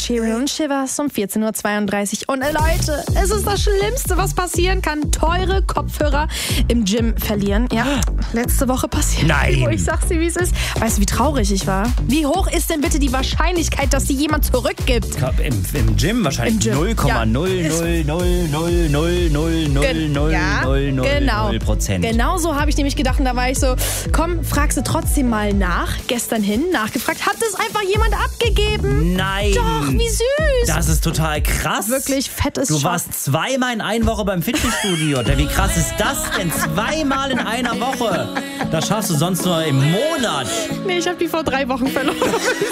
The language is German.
Sheeran und Shivers um 14.32 Uhr. Und Leute, es ist das Schlimmste, was passieren kann. Teure Kopfhörer im Gym verlieren. Ja, letzte Woche passiert. Nein. Ich sag's dir, wie es ist. Weißt du, wie traurig ich war? Wie hoch ist denn bitte die Wahrscheinlichkeit, dass die jemand zurückgibt? Im Gym wahrscheinlich 0,000000000%. Genau so habe ich nämlich gedacht. Und da war ich so, komm, fragst du trotzdem mal nach. Gestern nachgefragt. Hat es einfach jemand abgegeben? Nein. Doch, wie süß. Das ist total krass. Wirklich fettes Du Schock. warst zweimal in einer Woche beim Fitnessstudio. Wie krass ist das denn? Zweimal in einer Woche. Das schaffst du sonst nur im Monat. Nee, ich habe die vor 3 Wochen verloren.